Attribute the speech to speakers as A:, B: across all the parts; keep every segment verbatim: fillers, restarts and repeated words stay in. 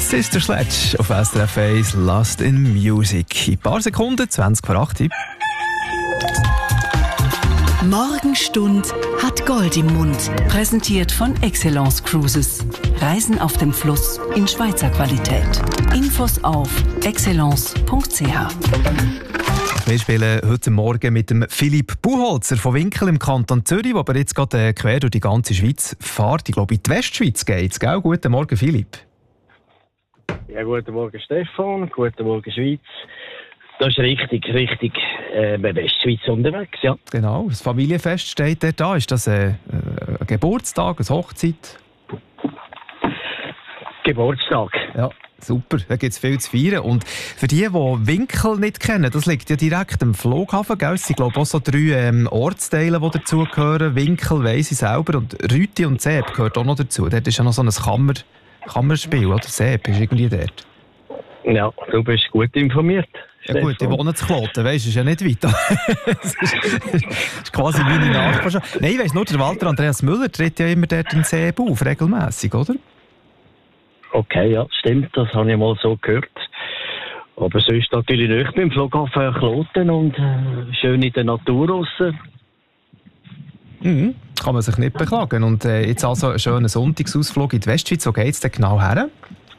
A: Sister Sledge auf S R F eins, Lost in Music. In ein paar Sekunden, zwanzig vor acht.
B: Morgenstund hat Gold im Mund. Präsentiert von Excellence Cruises. Reisen auf dem Fluss in Schweizer Qualität. Infos auf excellence punkt c h.
A: Wir spielen heute Morgen mit dem Philipp Buchholzer von Winkel im Kanton Zürich, der aber jetzt gerade quer durch die ganze Schweiz fährt. Ich glaube, in die Westschweiz geht's, gell? Guten Morgen, Philipp.
C: Ja, guten Morgen, Stefan. Guten Morgen, Schweiz. Das ist richtig, richtig äh, bei Westschweiz unterwegs, ja.
A: Genau, das Familienfest steht dort da. Ist das ein, ein Geburtstag, eine Hochzeit?
C: Geburtstag.
A: Ja, super. Da gibt es viel zu feiern. Und für die, die Winkel nicht kennen, das liegt ja direkt am Flughafen. Gell? Es sind, glaube ich, auch so drei ähm, Ortsteile, die dazugehören. Winkel weiss ich selber. Und Rüti und Seeb gehört auch noch dazu. Dort ist ja noch so ein Kammer, Kammerspiel, oder? Seeb ist irgendwie dort.
C: Ja, du bist gut informiert.
A: Ja gut, ich wohne zu Kloten, weisst du, ist ja nicht weit. Das ist, das ist quasi meine Nachbarschaft. Nein, ich weiss nur, der Walter Andreas Müller tritt ja immer dort in Seeb auf, regelmässig, oder?
C: Okay, ja, stimmt, das habe ich mal so gehört. Aber sonst natürlich nicht beim Flughafen Kloten und äh, schön in der Natur draussen.
A: Mhm, kann man sich nicht beklagen. Und äh, jetzt also ein schöner Sonntagsausflug in die Westschweiz. Wo geht es denn genau her?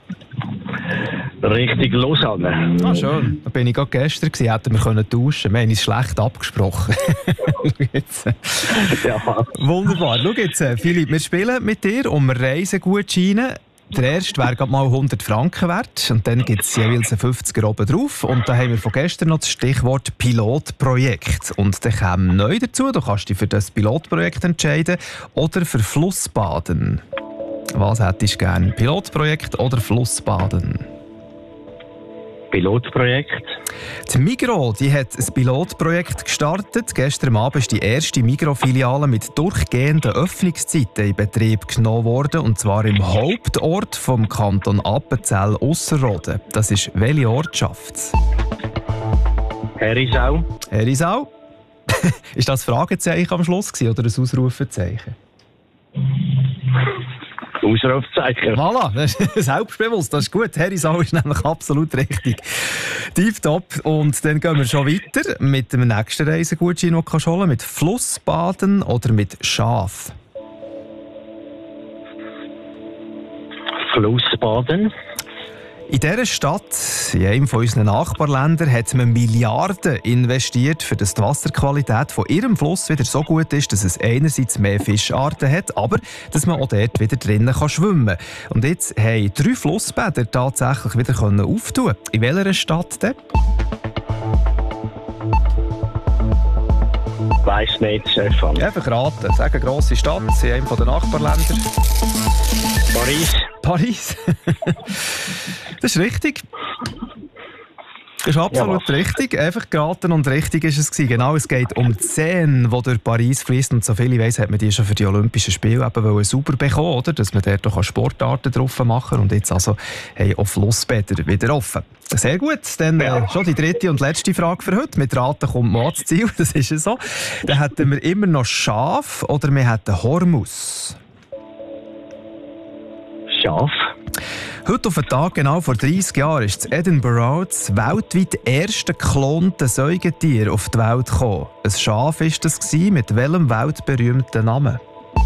C: Richtig Lausanne.
A: Ah, schön. Da bin ich gerade gestern gewesen, hätten wir können tauschen. Wir haben uns schlecht abgesprochen. jetzt.
C: Ja.
A: Wunderbar. Schau jetzt, Philipp, wir spielen mit dir um Reisegutscheine. Der erste wäre gerade mal hundert Franken wert und dann gibt es jeweils einen fünfziger oben drauf. Und da haben wir von gestern noch das Stichwort Pilotprojekt. Und dann kommt neu dazu, du kannst dich für das Pilotprojekt entscheiden oder für Flussbaden. Was hättest du gerne? Pilotprojekt oder Flussbaden?
C: Pilotprojekt.
A: Die Migros, die hat ein Pilotprojekt gestartet. Gestern Abend ist die erste Migros-Filiale mit durchgehenden Öffnungszeiten in Betrieb genommen worden. Und zwar im Hauptort vom Kanton Appenzell-Ausserrhoden. Das ist welche Ortschaft?
C: Herisau.
A: Herisau? Ist das ein Fragezeichen am Schluss gewesen, oder ein Ausrufezeichen?
C: Ausrufezeichen.
A: Voilà, das ist selbstbewusst, das ist gut. Herisau ist nämlich absolut richtig. Tipptopp. Und dann gehen wir schon weiter mit dem nächsten Reisegutschein, den du holen kannst, mit Flussbaden oder mit Schaf.
C: Flussbaden.
A: In dieser Stadt, in einem von unseren Nachbarländern, hat man Milliarden investiert, für dass die Wasserqualität von ihrem Fluss wieder so gut ist, dass es einerseits mehr Fischarten hat, aber dass man auch dort wieder drinnen kann schwimmen kann. Und jetzt haben drei Flussbäder tatsächlich wieder auftun. In welcher Stadt denn?
C: Weiss nicht, Stefan.
A: Ja, einfach raten. Sagen eine grosse Stadt, in einem der Nachbarländer.
C: Paris.
A: Paris. Das ist richtig. Das ist absolut ja, richtig. Einfach geraten und richtig ist es gewesen. Genau, es geht um die Seine, die durch Paris fließt. Und soviel ich weiss, hat man die schon für die Olympischen Spiele eben sauber bekommen, oder? Dass man dort auch Sportarten drauf machen kann. Und jetzt also haben auch Flussbäder wieder offen. Sehr gut. Dann
C: ja.
A: äh, schon die dritte und letzte Frage für heute. Mit Raten kommt man ans Ziel. Das ist ja so. Dann hätten wir immer noch Schaf oder wir hätten Hormus.
C: Schaf.
A: Heute auf den Tag, genau vor dreissig Jahren, ist in Edinburgh das weltweit erste geklonte Säugetier auf die Welt gekommen. Ein Schaf war das, mit welchem weltberühmten Namen?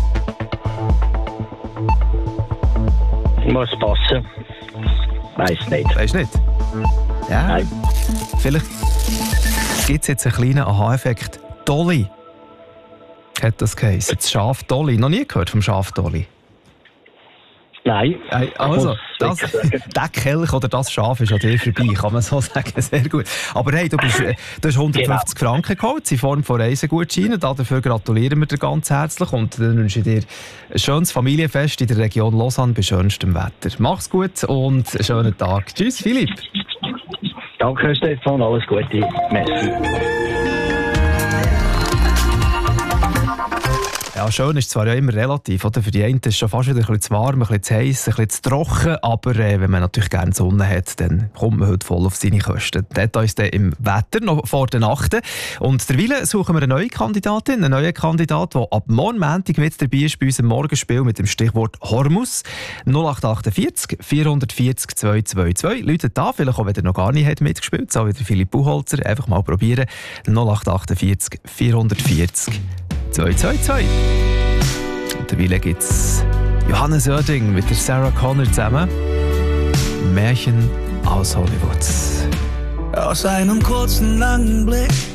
C: Muss passen. Weiss nicht.
A: Weißt du nicht? Ja.
C: Nein.
A: Vielleicht gibt es jetzt einen kleinen Aha-Effekt. Dolly hat das geheißen. Das Schaf Dolly. Noch nie gehört vom Schaf Dolly?
C: Nein.
A: Also, das, der Kelch oder das Schaf ist an dir vorbei, kann man so sagen. Sehr gut. Aber hey, du, bist, du hast hundertfünfzig genau. Franken geholt in Form von Reisegutscheinen. Dafür gratulieren wir dir ganz herzlich und dann wünsche ich dir ein schönes Familienfest in der Region Lausanne bei schönstem Wetter. Mach's gut und einen schönen Tag. Tschüss, Philipp.
C: Danke, Stefan. Alles Gute. Merci.
A: Ja, schön ist zwar ja immer relativ, oder? Für die einen ist es schon fast wieder ein bisschen zu warm, ein bisschen zu heiß, ein bisschen zu trocken, aber äh, wenn man natürlich gerne Sonne hat, dann kommt man heute voll auf seine Kosten. Details dann im Wetter, noch vor der Nacht. Und derweil suchen wir eine neue Kandidatin, einen neuen Kandidat, der ab morgen Montag mit dabei ist bei unserem Morgenspiel mit dem Stichwort Hormus. null acht achtundvierzig vierhundertvierzig zweihundertzweiundzwanzig. Leute da, vielleicht auch, wenn ihr noch gar nicht mitgespielt habt, so wie der Philipp Buchholzer, einfach mal probieren. null acht achtundvierzig vierhundertvierzig zweihundertzweiundzwanzig. Und derweil gibt es Johannes Oerding mit der Sarah Connor zusammen. Märchen aus Hollywood.
D: Aus einem kurzen, langen Blick